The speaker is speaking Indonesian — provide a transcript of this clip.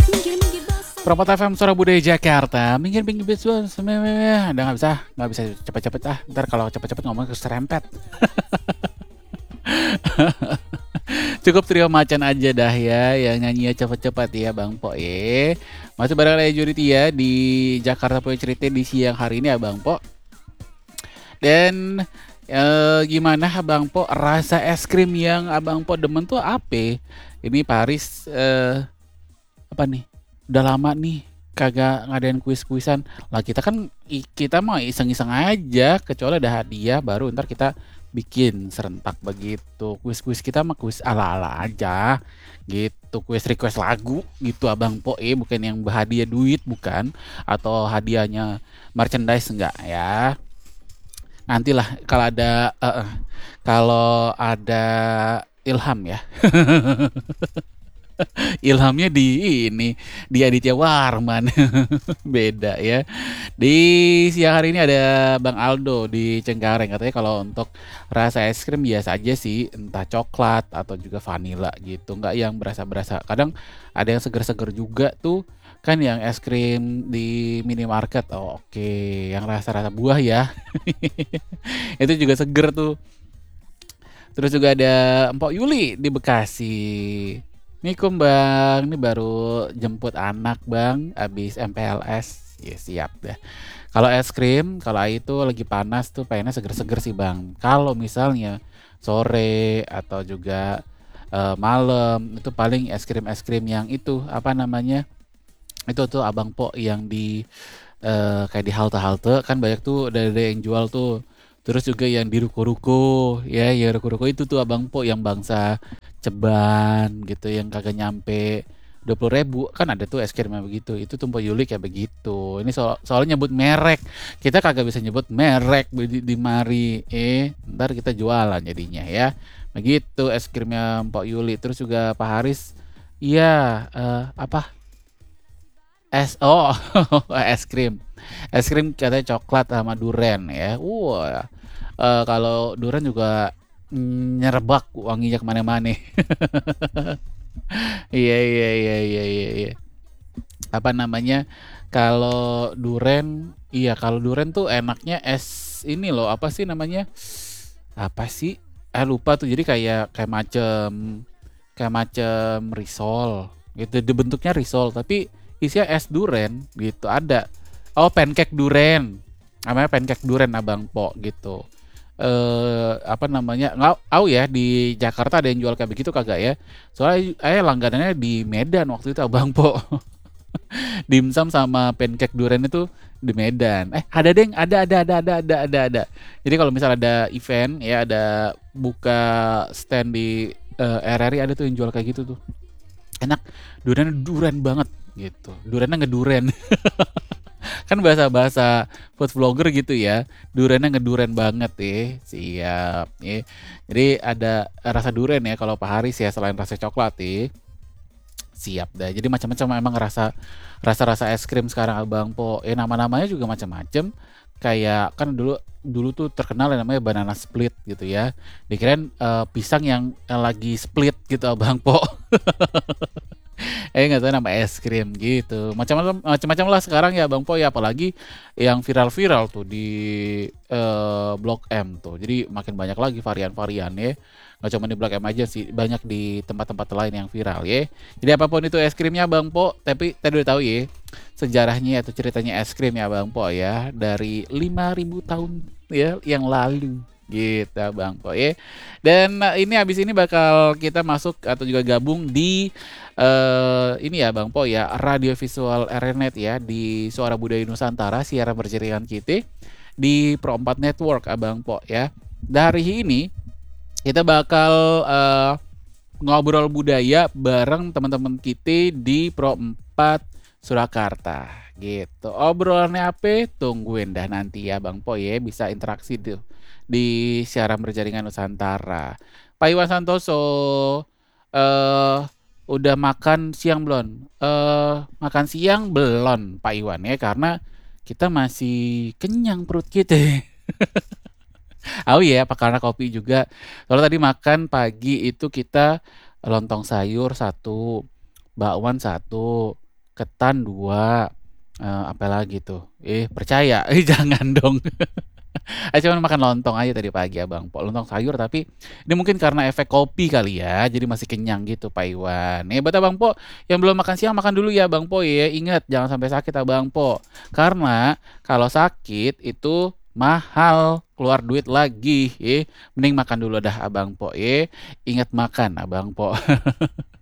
Perempat FM Suara Budaya Jakarta. Minggir betul. Udah nggak bisa cepet-cepet ah. Ntar kalau cepet-cepet ngomong keserempet. Cukup trio macan aja dah ya, yang nyanyi cepet-cepet ya Bang Po ya. Masih bareng saya Juriti ya di Jakarta Punya Cerita di siang hari ini ya Bang Po. Dan gimana Abang Po rasa es krim yang Abang Po demen tuh apa? Ini Paris apa nih? Udah lama nih kagak ngadain kuis-kuisan. Lah kita mah iseng-iseng aja, kecuali ada hadiah baru ntar kita bikin serentak begitu. Kuis-kuis kita mah kuis ala-ala aja. Gitu, kuis request lagu gitu Abang Po, bukan yang berhadiah duit bukan atau hadiahnya merchandise enggak ya. Nantilah kalau ada ilham ya. Ilhamnya di ini, di Aditya Warman. Beda ya. Di siang hari ini ada Bang Aldo di Cengkareng. Katanya kalau untuk rasa es krim biasa aja sih, entah coklat atau juga vanila gitu. Nggak yang berasa-berasa. Kadang ada yang seger-seger juga tuh. Kan yang es krim di minimarket. Oh, oke, yang rasa-rasa buah ya. Itu juga seger tuh. Terus juga ada Empok Yuli di Bekasi. Mikum bang, ini baru jemput anak bang, abis MPLS, ya siap deh. Kalau es krim, kalau itu lagi panas tuh pengennya seger-seger sih bang. Kalau misalnya sore atau juga malam itu paling es krim yang itu apa namanya? Itu tuh Abang Po yang di kayak di halte-halte kan banyak tuh dari yang jual tuh. Terus juga yang di ruko-ruko, ya ruko-ruko itu tuh Abang Po yang bangsa ceban gitu yang kagak nyampe 20.000 kan ada tuh es krim yang begitu. Itu tuh Po Yuli kayak begitu. Ini soalnya nyebut merek. Kita kagak bisa nyebut merek di mari. Ntar kita jualan jadinya ya. Begitu es krimnya Pak Yuli. Terus juga Pak Haris. Iya, apa? Es krim. Es krim katanya coklat sama duren ya. Wah, kalau duren juga nyerebak wanginya kemana-mana. Iya iya iya iya iya. Iya. Apa namanya? Kalau duren tuh enaknya es ini loh. Apa sih namanya? Apa sih? Lupa tuh. Jadi kayak macam risol gitu. Bentuknya risol tapi isinya es duren gitu. Ada. Oh, pancake duren. Namanya pancake duren Abang Po gitu. Apa namanya? Nggak tahu ya di Jakarta ada yang jual kayak begitu kagak ya? Soalnya langganannya di Medan waktu itu Abang Po. Dimsum sama pancake durian itu di Medan. Ada deng, ada. Jadi kalau misal ada event ya ada buka stand di RRI ada tuh yang jual kayak gitu tuh. Enak, durian durian banget gitu. Duriannya ngeduren. Kan bahasa-bahasa food vlogger gitu ya. Duriannya ngeduren banget Siap ya. Jadi ada rasa durian ya kalau Pak Haris ya selain rasa coklat Siap dah. Jadi macam-macam emang rasa-rasa es krim sekarang Abang Po. Nama-namanya juga macam-macam. Kayak kan dulu dulu tuh terkenal yang namanya banana split gitu ya. Dikirain pisang yang lagi split gitu Abang Po. Nggak tahu nama es krim gitu. Macam-macam lah sekarang ya Bang Po ya, apalagi yang viral-viral tuh di Blok M tuh. Jadi makin banyak lagi varian-varian ya. Nggak cuma di Blok M aja sih, banyak di tempat-tempat lain yang viral ya. Jadi apapun itu es krimnya Bang Po, tapi tadi udah tahu ya sejarahnya atau ceritanya es krim ya Bang Po ya dari 5.000 tahun ya yang lalu gitu Bang Po ya. Dan ini habis ini bakal kita masuk atau juga gabung di ini ya Bang Po ya, radio visual RNet ya di Suara Budaya Nusantara siaran berjaringan kita di Pro 4 Network Abang Po ya. Dari ini kita bakal ngobrol budaya bareng teman-teman kita di Pro 4 Surakarta gitu. Obrolannya apa? Tungguin dah nanti ya Bang Po ya, bisa interaksi di siaran berjaringan Nusantara. Pak Iwan Santoso eh udah makan siang belum? Makan siang belum Pak Iwan ya karena kita masih kenyang perut kita. Oh iya, apa karena kopi juga. Kalau tadi makan pagi itu kita lontong sayur satu, bakwan satu, ketan 2, apalagi tuh, percaya? Jangan dong. Cuman makan lontong aja tadi pagi Abang Po, lontong sayur tapi ini mungkin karena efek kopi kali ya, jadi masih kenyang gitu Pak Iwan. Nih buat Abang Po yang belum makan siang makan dulu ya Bang Po ya, ingat jangan sampai sakit Abang Po. Karena kalau sakit itu mahal, keluar duit lagi, mending makan dulu dah Abang Po ya. Ingat makan Abang Po.